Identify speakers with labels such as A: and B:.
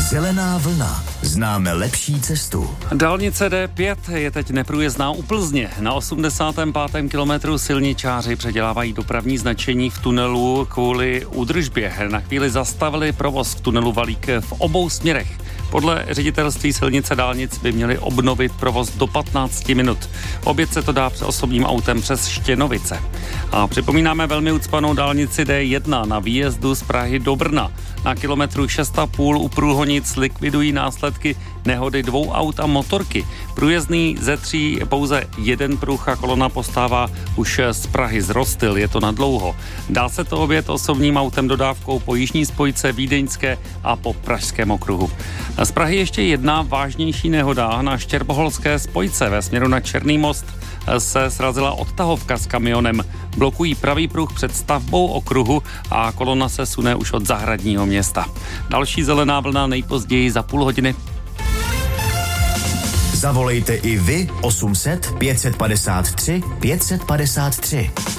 A: Zelená vlna. Známe lepší cestu.
B: Dálnice D5 je teď neprůjezdná u Plzně. Na 85. kilometru silničáři předělávají dopravní značení v tunelu kvůli údržbě. Na chvíli zastavili provoz v tunelu Valík v obou směrech. Podle ředitelství silnice dálnic by měli obnovit provoz do 15 minut. Obět se to dá osobním autem přes Štěnovice. A připomínáme velmi ucpanou dálnici D1 na výjezdu z Prahy do Brna. Na kilometru 6,5 u Průhonic likvidují následky nehody 2 aut a motorky. Průjezdný ze 3 pouze jeden pruh a kolona postává už z Prahy z Rostyl, je to nadlouho. Dá se to objet osobním autem dodávkou po jižní spojce Vídeňské a po Pražském okruhu. Z Prahy ještě jedna vážnější nehoda na Štěrboholské spojce ve směru na Černý most se srazila odtahovka s kamionem. Blokují pravý pruh před stavbou okruhu a kolona se sune už od Zahradního města. Další zelená vlna nejpozději za půl hodiny.
A: Zavolejte i vy 800 553 553.